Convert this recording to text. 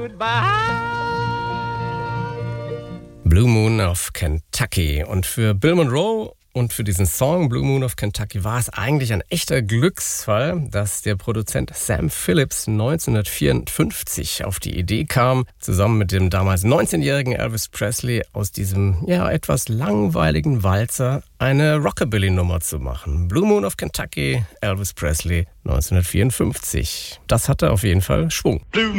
Blue Moon of Kentucky. Und für Bill Monroe und für diesen Song Blue Moon of Kentucky war es eigentlich ein echter Glücksfall, dass der Produzent Sam Phillips 1954 auf die Idee kam, zusammen mit dem damals 19-jährigen Elvis Presley aus diesem etwas langweiligen Walzer eine Rockabilly-Nummer zu machen. Blue Moon of Kentucky, Elvis Presley 1954. Das hatte auf jeden Fall Schwung. Blue